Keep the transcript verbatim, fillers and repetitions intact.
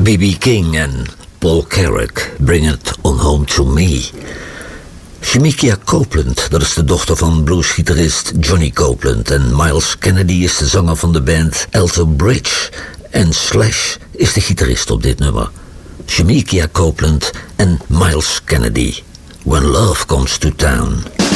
B B King en Paul Carrack, Bring It On Home To Me. Shemekia Copeland, dat is de dochter van bluesgitarist Johnny Copeland. En Miles Kennedy is de zanger van de band Alter Bridge. En Slash is de gitarist op dit nummer. Shemekia Copeland en Miles Kennedy. When Love Comes To Town.